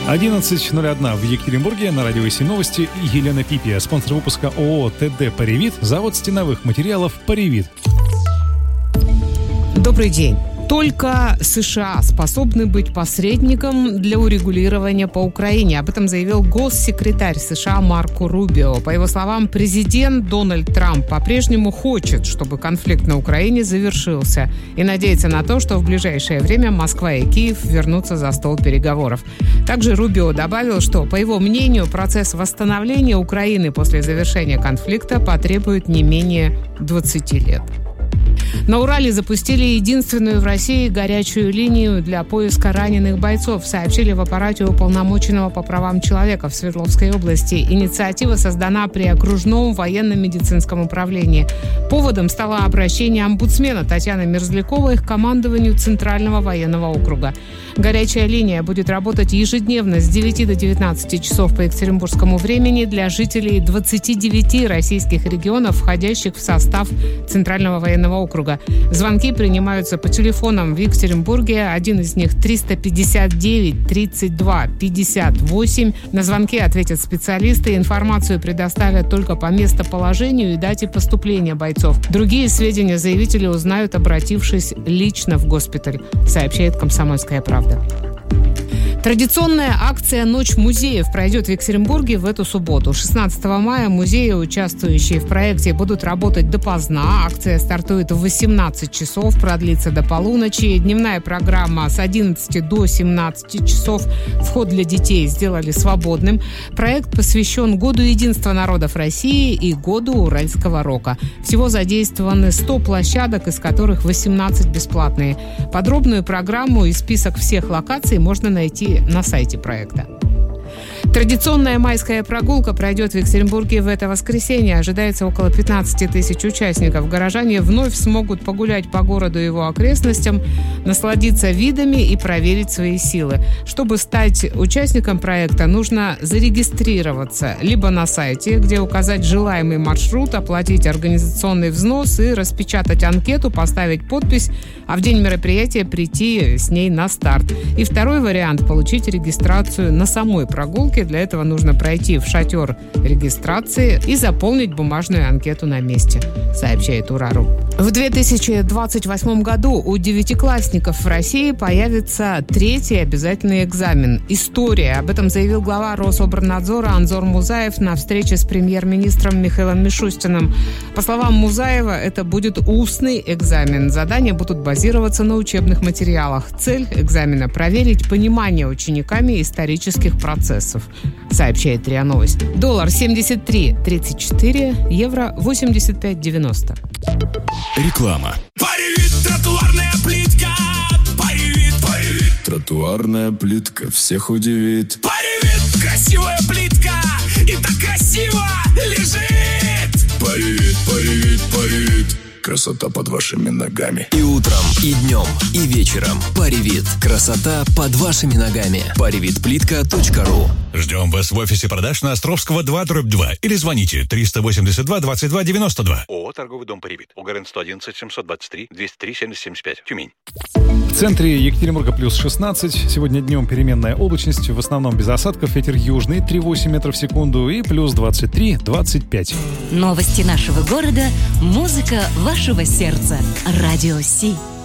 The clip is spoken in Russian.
11:01 в Екатеринбурге. На радио ИСИ новости. Елена Пипия, спонсор выпуска ООО «ТД Паривит», завод стеновых материалов «Паривит». Добрый день. Только США способны быть посредником для урегулирования по Украине. Об этом заявил госсекретарь США Марко Рубио. По его словам, президент Дональд Трамп по-прежнему хочет, чтобы конфликт на Украине завершился, и надеется на то, что в ближайшее время Москва и Киев вернутся за стол переговоров. Также Рубио добавил, что, по его мнению, процесс восстановления Украины после завершения конфликта потребует не менее 20 лет. На Урале запустили единственную в России горячую линию для поиска раненых бойцов, сообщили в аппарате уполномоченного по правам человека в Свердловской области. Инициатива создана при окружном военно-медицинском управлении. Поводом стало обращение омбудсмена Татьяны Мерзляковой к командованию Центрального военного округа. Горячая линия будет работать ежедневно с 9 до 19 часов по екатеринбургскому времени для жителей 29 российских регионов, входящих в состав Центрального военного округа. Звонки принимаются по телефонам в Екатеринбурге. Один из них 359 32 58. На звонки ответят специалисты. Информацию предоставят только по местоположению и дате поступления бойцов. Другие сведения заявители узнают, обратившись лично в госпиталь, сообщает «Комсомольская правда». Традиционная акция «Ночь музеев» пройдет в Екатеринбурге в эту субботу. 16 мая музеи, участвующие в проекте, будут работать допоздна. Акция стартует в 18 часов, продлится до полуночи. Дневная программа с 11 до 17 часов. Вход для детей сделали свободным. Проект посвящен Году единства народов России и Году уральского рока. Всего задействованы 100 площадок, из которых 18 бесплатные. Подробную программу и список всех локаций можно найти на сайте проекта. Традиционная майская прогулка пройдет в Екатеринбурге в это воскресенье. Ожидается около 15 тысяч участников. Горожане вновь смогут погулять по городу и его окрестностям, насладиться видами и проверить свои силы. Чтобы стать участником проекта, нужно зарегистрироваться либо на сайте, где указать желаемый маршрут, оплатить организационный взнос и распечатать анкету, поставить подпись, а в день мероприятия прийти с ней на старт. И второй вариант – получить регистрацию на самой прогулке. Для этого нужно пройти в шатер регистрации и заполнить бумажную анкету на месте, сообщает Урару. В 2028 году у девятиклассников в России появится третий обязательный экзамен – история. Об этом заявил глава Рособорнадзора Анзор Музаев на встрече с премьер-министром Михаилом Мишустиным. По словам Музаева, это будет устный экзамен. Задания будут базироваться на учебных материалах. Цель экзамена – проверить понимание учениками исторических процессов, сообщает РИА Новость. Доллар 73.34, евро 85.90. Реклама. Паривит тротуарная плитка. Паривит. Тротуарная плитка всех удивит. Паривит красивая плитка. И так красиво лежит. Паривит. Красота под вашими ногами. И утром, и днем, и вечером. Паривит. Красота под вашими ногами. Parivitplitka.ru. Ждем вас в офисе продаж на Островского 2/2 или звоните 382 22 92. ООО «Торговый дом Паривит». УГРН 111 723 203 7075. Тюмень. В центре Екатеринбурга плюс 16. Сегодня днем переменная облачность, в основном без осадков. Ветер южный 3,8 метров в секунду и плюс 23-25. Новости нашего города, музыка вашего сердца. Радио Си.